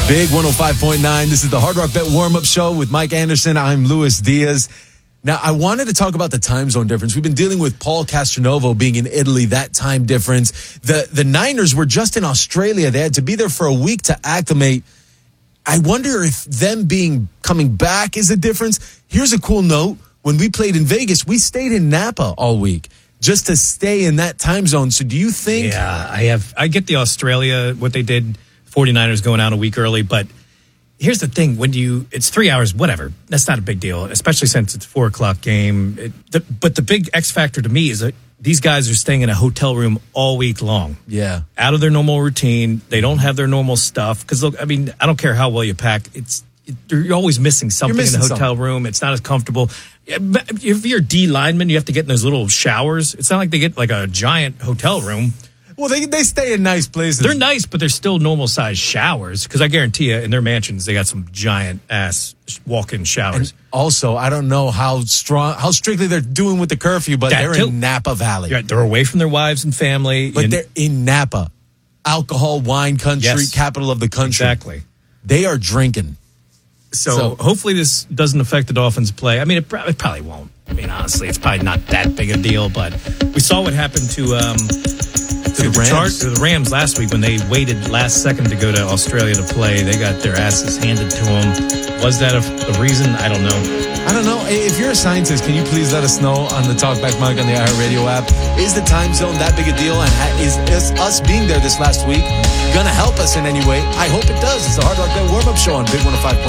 Big 105.9. This is the Hard Rock Bet warm-up show with Mike Anderson. I'm Luis Diaz. Now, I wanted to talk about the time zone difference. We've been dealing with Paul Castronovo being in Italy, that time difference. The Niners were just in Australia. They had to be there for a week to acclimate. I wonder if them coming back is a difference. Here's a cool note. When we played in Vegas, we stayed in Napa all week just to stay in that time zone. So do you think... Yeah, I get the Australia, what they did, 49ers going out a week early, but here's the thing. It's 3 hours, whatever. That's not a big deal, especially since it's a 4 o'clock game. But the big X factor to me is that these guys are staying in a hotel room all week long. Yeah. Out of their normal routine. They don't have their normal stuff. Because, look, I mean, I don't care how well you pack. You're always missing something in the hotel room. It's not as comfortable. If you're a D lineman, you have to get in those little showers. It's not like they get like a giant hotel room. Well, they stay in nice places. They're nice, but they're still normal-sized showers. Because I guarantee you, in their mansions, they got some giant-ass walk-in showers. And also, I don't know how strictly they're doing with the curfew, but they're in Napa Valley. Yeah, they're away from their wives and family. But they're in Napa. Alcohol, wine country, yes, capital of the country. Exactly. They are drinking. So hopefully this doesn't affect the Dolphins' play. I mean, it probably won't. I mean, honestly, it's probably not that big a deal. But we saw what happened to the Rams last week when they waited last second to go to Australia to play. They got their asses handed to them. Was that a reason? I don't know. I don't know. If you're a scientist, can you please let us know on the Talkback Mike on the iHeartRadio app? Is the time zone that big a deal? And is us being there this last week going to help us in any way? I hope it does. It's the Hard Rock Bet warm-up show on Big 105.9.